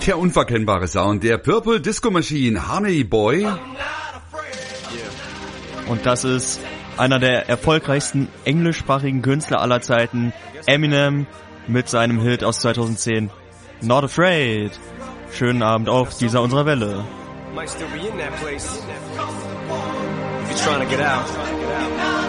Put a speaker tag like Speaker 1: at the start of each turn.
Speaker 1: Der unverkennbare Sound der Purple Disco Machine, Honey Boy.
Speaker 2: Und das ist einer der erfolgreichsten englischsprachigen Künstler aller Zeiten, Eminem, mit seinem Hit aus 2010, Not Afraid. Schönen Abend auf dieser unserer Welle. Might still be in that place. If you're trying to get out.